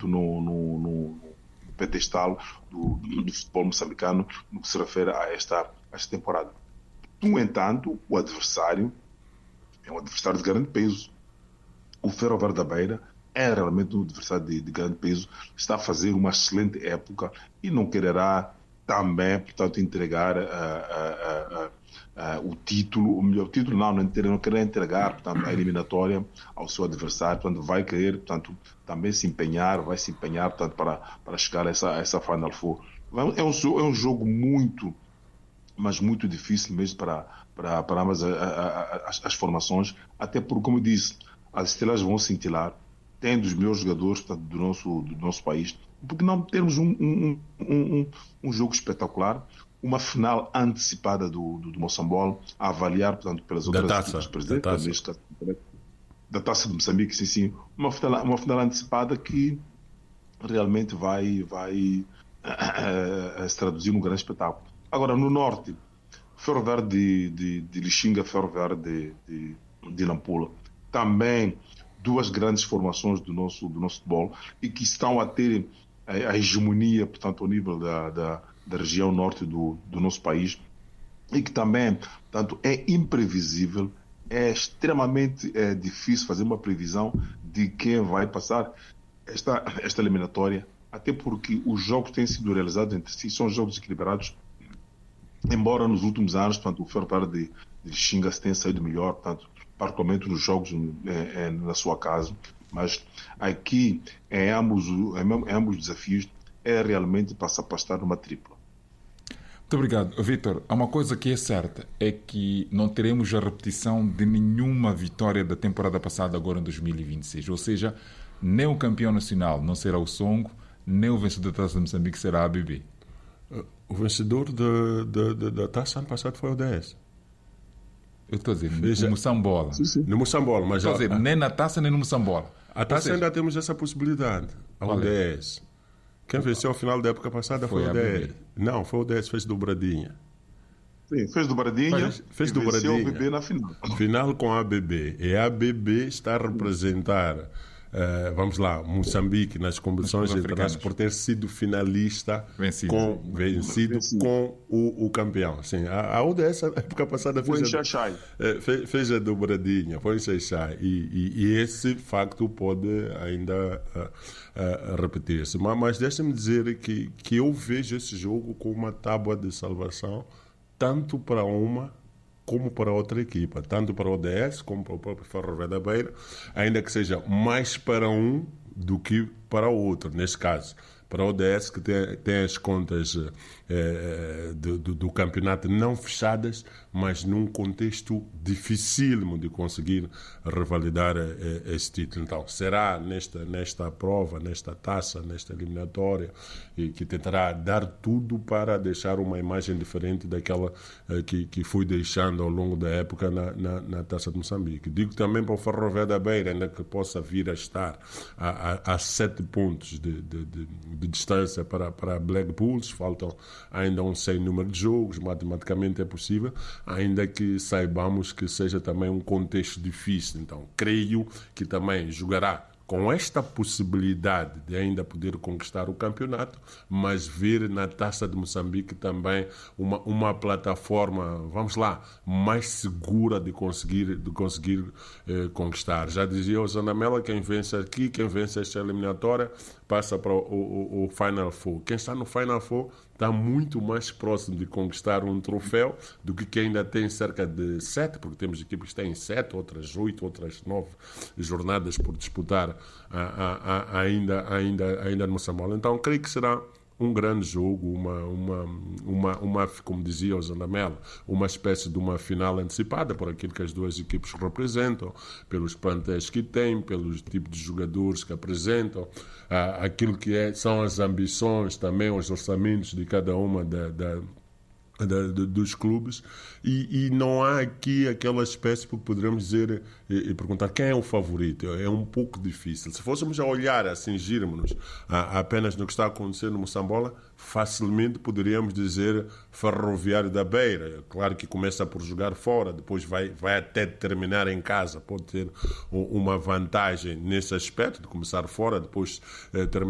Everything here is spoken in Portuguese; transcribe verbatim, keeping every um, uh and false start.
no, no, no pedestal do, do, do futebol moçambicano no que se refere a esta, a esta temporada. No entanto, o adversário é um adversário de grande peso. O Ferroviário da Beira é realmente um adversário de, de grande peso, está a fazer uma excelente época e não quererá também, portanto, entregar uh, uh, uh, uh, o título, o melhor título, não, não, não querer entregar, portanto, a eliminatória ao seu adversário, portanto, vai querer, portanto, também se empenhar, vai se empenhar, portanto, para, para chegar a essa, a essa Final Four. É um, é um jogo muito, mas muito difícil mesmo para, para, para ambas as, as formações, até porque, como eu disse, as estrelas vão cintilar, tem dos melhores jogadores, portanto, do, nosso, do nosso país, porque não termos um, um, um, um, um jogo espetacular, uma final antecipada do, do, do Moçambola, a avaliar, portanto, pelas outras equipes presentes, da, da Taça de Moçambique, sim, sim, uma final, uma final antecipada que realmente vai, vai uh, uh, se traduzir num grande espetáculo. Agora, no norte, Ferroviário de, de, de Lixinga, Ferroviário de, de, de Nampula, também duas grandes formações do nosso, do nosso futebol e que estão a ter a, a hegemonia, portanto, ao nível da, da, da região norte do, do nosso país e que também, portanto, é imprevisível, é extremamente é, difícil fazer uma previsão de quem vai passar esta, esta eliminatória, até porque os jogos têm sido realizados entre si, são jogos equilibrados, embora nos últimos anos, portanto, o Ferroviário de, de Xinga se tenha saído melhor, portanto, particularmente nos jogos é, é, na sua casa, mas aqui, em ambos, em ambos os desafios, é realmente para se apastar numa tripla. Muito obrigado. Vítor, há uma coisa que é certa, é que não teremos a repetição de nenhuma vitória da temporada passada agora em dois mil e vinte e seis, ou seja, nem o campeão nacional não será o Songo, nem o vencedor da Taça de Moçambique será a A B B. O vencedor da, da, da, da Taça ano passado foi o D S. Eu estou a dizer, Veja, no Moçambola. Sim, sim. No Moçambola, mas estou a dizer, a, nem na Taça nem no Moçambola. A Taça seja, ainda temos essa possibilidade. Ao D S. É? Quem venceu ao final da época passada foi, foi o D S. Não, foi o D S, fez dobradinha. Sim, fez dobradinha. Fez, fez e dobradinha. Venceu o A B B na final. Final com a A B B. E a A B B está a representar, uh, vamos lá, Moçambique nas competições internacionais por ter sido finalista, vencido, com, vencido, vencido. com o, o campeão. Sim, a, a U D S, a época passada, foi fez, em Xaxai. A, fez, fez a dobradinha, foi em Xaxai. E, e, e esse facto pode ainda uh, uh, repetir-se. Mas, mas deixa-me dizer que, que eu vejo esse jogo como uma tábua de salvação, tanto para uma como para outra equipa, tanto para o D S como para o próprio Ferroviário da Beira, ainda que seja mais para um do que para o outro, neste caso. Para o D S, que tem, tem as contas eh, do, do, do campeonato não fechadas, mas num contexto dificílimo de conseguir revalidar eh, esse título. Então, será nesta, nesta prova, nesta taça, nesta eliminatória, e que tentará dar tudo para deixar uma imagem diferente daquela eh, que, que foi deixando ao longo da época na, na, na Taça de Moçambique. Digo também para o Ferroviário da Beira, ainda que possa vir a estar a, a, a sete pontos de, de, de de distância para, para Black Bulls, faltam ainda um sem número de jogos, matematicamente é possível, ainda que saibamos que seja também um contexto difícil. Então, creio que também jogará com esta possibilidade de ainda poder conquistar o campeonato, mas ver na Taça de Moçambique também uma, uma plataforma, vamos lá, mais segura de conseguir, de conseguir eh, conquistar. Já dizia o Zanamela, quem vence aqui, quem vence esta eliminatória, passa para o, o, o Final Four. Quem está no Final Four está muito mais próximo de conquistar um troféu do que quem ainda tem cerca de sete, porque temos equipes que têm sete, outras oito, outras nove jornadas por disputar a, a, a, ainda, ainda, ainda no Moçambola. Então, creio que será um grande jogo, uma, uma, uma, uma, como dizia o Zanamela, uma espécie de uma final antecipada por aquilo que as duas equipes representam, pelos plantéis que têm, pelos tipos de jogadores que apresentam, ah, aquilo que é, são as ambições, também os orçamentos de cada uma da, da Da, de, dos clubes, e, e não há aqui aquela espécie que poderemos dizer e, e perguntar quem é o favorito. É um pouco difícil. Se fôssemos a olhar, a cingirmos-nos a, a apenas no que está acontecendo no Moçambola, facilmente poderíamos dizer Ferroviário da Beira. Claro que começa por jogar fora, depois vai, vai até terminar em casa, pode ter uma vantagem nesse aspecto de começar fora, depois eh, terminar